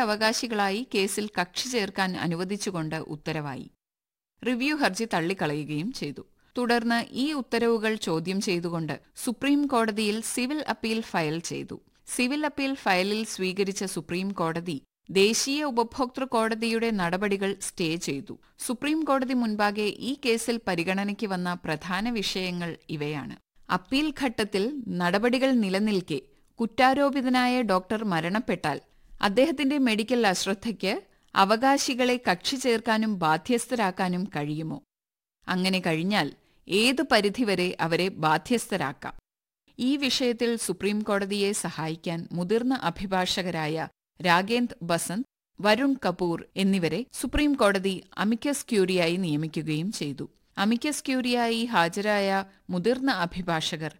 അവകാശികളായി കേസിൽ കക്ഷി ചേർക്കാൻ അനുവദിച്ചുകൊണ്ട് ഉത്തരവായി. റിവ്യൂ ഹർജി തള്ളിക്കളയുകയും ചെയ്തു. തുടർന്ന് ഈ ഉത്തരവുകൾ ചോദ്യം ചെയ്തുകൊണ്ട് സുപ്രീം കോടതിയിൽ സിവിൽ അപ്പീൽ ഫയൽ ചെയ്തു. സിവിൽ അപ്പീൽ ഫയലിൽ സ്വീകരിച്ച സുപ്രീം കോടതി ദേശീയ ഉപഭോക്തൃ കോടതിയുടെ നടപടികൾ സ്റ്റേ ചെയ്തു. സുപ്രീം കോടതി മുൻപാകെ ഈ കേസിൽ പരിഗണനയ്ക്ക് വന്ന പ്രധാന വിഷയങ്ങൾ ഇവയാണ്. അപ്പീൽ ഘട്ടത്തിൽ നടപടികൾ നിലനിൽക്കെ കുറ്റാരോപിതനായ ഡോക്ടർ മരണപ്പെട്ടാൽ അദ്ദേഹത്തിന്റെ മെഡിക്കൽ അശ്രദ്ധയ്ക്ക് അവകാശികളെ കക്ഷി ചേർക്കാനും ബാധ്യസ്ഥരാക്കാനും കഴിയുമോ? അങ്ങനെ കഴിഞ്ഞാൽ ഏതു പരിധിവരെ അവരെ ബാധ്യസ്ഥരാക്കാം? ഈ വിഷയത്തിൽ സുപ്രീം കോടതിയെ സഹായിക്കാൻ മുതിർന്ന അഭിഭാഷകരായ രാഗേന്ദ് ബസന്ത്, വരുൺ കപൂർ എന്നിവരെ സുപ്രീം കോടതി അമിക്കസ് ക്യൂറിയായി നിയമിക്കുകയും ചെയ്തു. അമിക്കസ് ക്യൂറിയായി ഹാജരായ മുതിർന്ന അഭിഭാഷകർ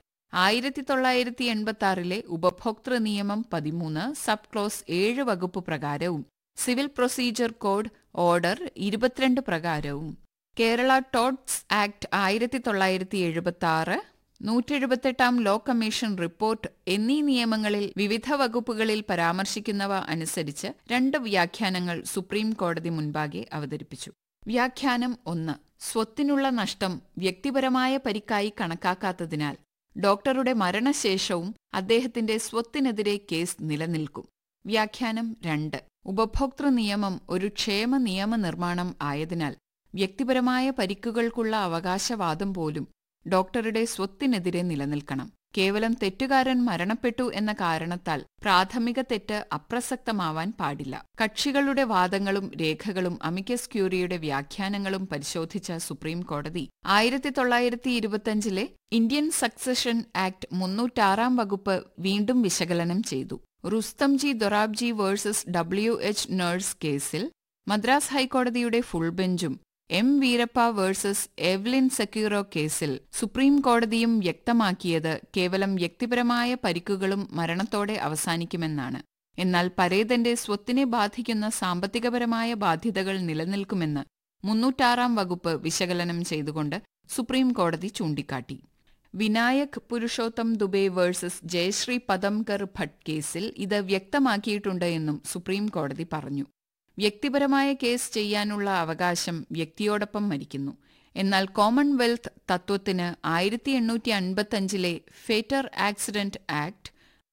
1986 ഉപഭോക്തൃ നിയമം 13 സബ് ക്ലോസ് 7 വകുപ്പ് പ്രകാരവും civil procedure code order 22 പ്രകാരവും Kerala ടോർട്ട്സ് act 1976, 178 law commission report എന്നീ നിയമങ്ങളിൽ വിവിധ വകുപ്പുകളിൽ പരാമർശിക്കുന്നവ അനുസരിച്ച് 2 വ്യാഖ്യാനങ്ങൾ സുപ്രീം കോടതി മുൻപാകെ അവതരിപ്പിച്ചു. വ്യാഖ്യാനം 1. സ്വത്തിനുള്ള നഷ്ടം വ്യക്തിപരമായ പരിക്കായി കണക്കാക്കാത്തതിനാൽ ഡോക്ടറുടെ മരണശേഷവും അദ്ദേഹത്തിന്റെ സ്വത്തിനെതിരെ കേസ് നിലനിൽക്കും. വ്യാഖ്യാനം 2. ഉപഭോക്തൃ നിയമം ഒരു ക്ഷേമ നിയമനിർമ്മാണം ആയതിനാൽ വ്യക്തിപരമായ പരിക്കുകൾക്കുള്ള അവകാശവാദം പോലും ഡോക്ടറുടെ സ്വത്തിനെതിരെ നിലനിൽക്കണം. കേവലം തെറ്റുകാരൻ മരണപ്പെട്ടു എന്ന കാരണത്താൽ പ്രാഥമിക തെറ്റ് അപ്രസക്തമാവാൻ പാടില്ല. കക്ഷികളുടെ വാദങ്ങളും രേഖകളും അമിക്കസ് ക്യൂറിയുടെ വ്യാഖ്യാനങ്ങളും പരിശോധിച്ച സുപ്രീം കോടതി 1925 ഇന്ത്യൻ സക്സഷൻ ആക്ട് 306 വകുപ്പ് വീണ്ടും വിശകലനം ചെയ്തു. റുസ്തംജി ദൊറാബ്ജി വേഴ്സസ് WH നഴ്സ് കേസിൽ മദ്രാസ് ഹൈക്കോടതിയുടെ full ബെഞ്ചും M Veerappa versus Evelyn സെക്യൂറോ കേസിൽ സുപ്രീം കോടതിയും വ്യക്തമാക്കിയത് കേവലം വ്യക്തിപരമായ പരിക്കുകളും മരണത്തോടെ അവസാനിക്കുമെന്നാണ്. എന്നാൽ പരേതന്റെ സ്വത്തിനെ ബാധിക്കുന്ന സാമ്പത്തികപരമായ ബാധ്യതകൾ നിലനിൽക്കുമെന്ന് 306 വകുപ്പ് വിശകലനം ചെയ്തുകൊണ്ട് സുപ്രീം കോടതി ചൂണ്ടിക്കാട്ടി. വിനായക് പുരുഷോത്തം ദുബെ വേഴ്സസ് ജയശ്രീ പദംകർ ഭട്ട് കേസിൽ ഇത് വ്യക്തമാക്കിയിട്ടുണ്ട് എന്നും സുപ്രീം കോടതി പറഞ്ഞു. വ്യക്തിപരമായ കേസ് ചെയ്യാനുള്ള അവകാശം വ്യക്തിയോടൊപ്പം മരിക്കുന്നു. എന്നാൽ Commonwealth തത്വത്തിന് 1855 ഫേറ്റർ accident act,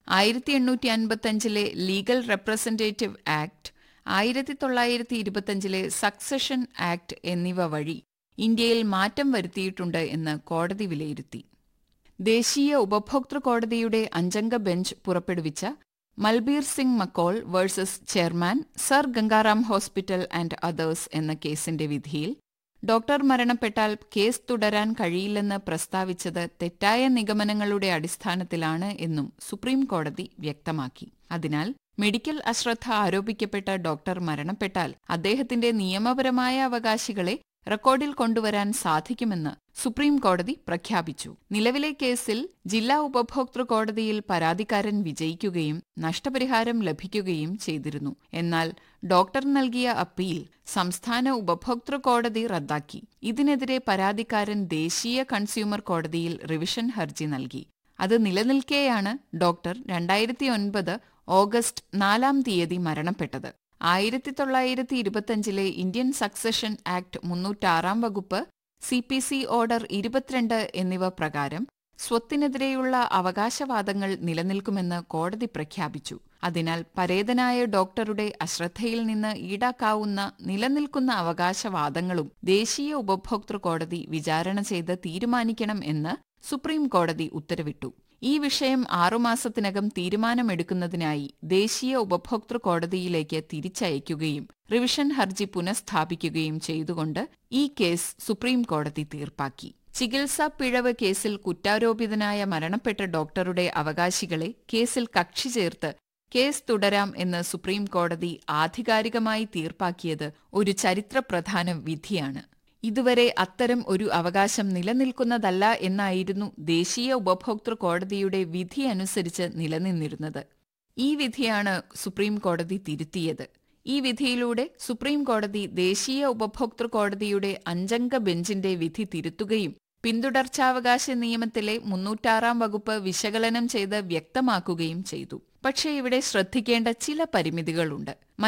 1855 legal representative act, 1925 succession act എന്നിവ വഴി ഇന്ത്യയിൽ മാറ്റം വരുത്തിയിട്ടുണ്ട് എന്ന് കോടതി വിലയിരുത്തി. ദേശീയ ഉപഭോക്തൃ കോടതിയുടെ 5 അംഗ ബെഞ്ച് പുറപ്പെടുവിച്ച മൽബീർ Singh മക്കോൾ versus chairman sir Gangaram hospital and others എന്ന കേസിന്റെ വിധിയിൽ ഡോക്ടർ മരണപ്പെട്ടാൽ കേസ് തുടരാൻ കഴിയില്ലെന്ന് പ്രസ്താവിച്ചത് തെറ്റായ നിഗമനങ്ങളുടെ അടിസ്ഥാനത്തിലാണ് എന്നും സുപ്രീം കോടതി വ്യക്തമാക്കി. അതിനാൽ മെഡിക്കൽ അശ്രദ്ധ ആരോപിക്കപ്പെട്ട ഡോക്ടർ മരണപ്പെട്ടാൽ അദ്ദേഹത്തിന്റെ നിയമപരമായ അവകാശികളെ റെക്കോർഡിൽ കൊണ്ടുവരാൻ സാധിക്കുമെന്ന് സുപ്രീം കോടതി പ്രഖ്യാപിച്ചു. നിലവിലെ കേസിൽ ജില്ലാ ഉപഭോക്തൃ കോടതിയിൽ പരാതിക്കാരൻ വിജയിക്കുകയും നഷ്ടപരിഹാരം ലഭിക്കുകയും ചെയ്തിരുന്നു. എന്നാൽ ഡോക്ടർ നൽകിയ അപ്പീൽ സംസ്ഥാന ഉപഭോക്തൃ കോടതി റദ്ദാക്കി. ഇതിനെതിരെ പരാതിക്കാരൻ ദേശീയ കൺസ്യൂമർ കോടതിയിൽ റിവിഷൻ ഹർജി നൽകി. അത് നിലനിൽക്കെയാണ് ഡോക്ടർ 2009 ഓഗസ്റ്റ് 4 മരണപ്പെട്ടത്. 1925 ഇന്ത്യൻ സക്സഷൻ ആക്ട് 306 വകുപ്പ്, CPC ഓർഡർ 22 എന്നിവ പ്രകാരം സ്വത്തിനെതിരെയുള്ള അവകാശവാദങ്ങൾ നിലനിൽക്കുമെന്ന് കോടതി പ്രഖ്യാപിച്ചു. അതിനാൽ പരേതനായ ഡോക്ടറുടെ അശ്രദ്ധയിൽ നിന്ന് ഈടാക്കാവുന്ന നിലനിൽക്കുന്ന അവകാശവാദങ്ങളും ദേശീയ ഉപഭോക്തൃ കോടതി വിചാരണ ചെയ്ത് തീരുമാനിക്കണം എന്ന് സുപ്രീം കോടതി ഉത്തരവിട്ടു. ഈ വിഷയം 6 മാസത്തിനകം തീരുമാനമെടുക്കുന്നതിനായി ദേശീയ ഉപഭോക്തൃ കോടതിയിലേക്ക് തിരിച്ചയക്കുകയും റിവിഷൻ ഹർജി പുനഃസ്ഥാപിക്കുകയും ചെയ്തുകൊണ്ട് ഈ കേസ് സുപ്രീം കോടതി തീർപ്പാക്കി. ചികിത്സാ പിഴവ് കേസിൽ കുറ്റാരോപിതനായ മരണപ്പെട്ട ഡോക്ടറുടെ അവകാശികളെ കേസിൽ കക്ഷി ചേർത്ത് കേസ് തുടരാം എന്ന് സുപ്രീം കോടതി ആധികാരികമായി തീർപ്പാക്കിയത് ഒരു ചരിത്രപ്രധാന വിധിയാണ്. ഇതുവരെ അത്തരം ഒരു അവകാശം നിലനിൽക്കുന്നതല്ല എന്നായിരുന്നു ദേശീയ ഉപഭോക്തൃ കോടതിയുടെ വിധി അനുസരിച്ച് നിലനിന്നിരുന്നത്. ഈ വിധിയാണ് സുപ്രീം കോടതി തിരുത്തിയത്. ഈ വിധിയിലൂടെ സുപ്രീം കോടതി ദേശീയ ഉപഭോക്തൃ കോടതിയുടെ 5 അംഗ ബെഞ്ചിന്റെ വിധി തിരുത്തുകയും പിന്തുടർച്ചാവകാശ നിയമത്തിലെ 306 വകുപ്പ് വിശകലനം ചെയ്ത് വ്യക്തമാക്കുകയും ചെയ്തു. പക്ഷേ ഇവിടെ ശ്രദ്ധിക്കേണ്ട ചില പരിമിതികളുണ്ട്.